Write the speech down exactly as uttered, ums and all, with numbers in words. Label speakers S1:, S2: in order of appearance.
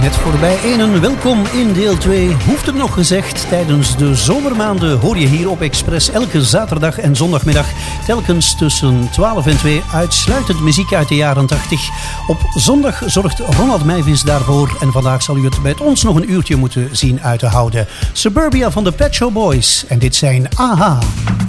S1: het voorbij enen. Welkom in deel twee. Hoeft het nog gezegd, tijdens de zomermaanden hoor je hier op Express elke zaterdag en zondagmiddag telkens tussen twaalf en twee uitsluitend muziek uit de jaren tachtig. Op zondag zorgt Ronald Meijvis daarvoor en vandaag zal u het met ons nog een uurtje moeten zien uit te houden. Suburbia van de Pet Shop Boys en dit zijn A H A.